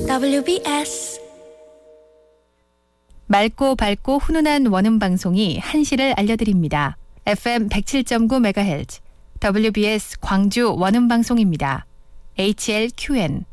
WBS 맑고 밝고 훈훈한 원음 방송이 한시를 알려드립니다. FM 107.9MHz WBS 광주 원음 방송입니다. HLQN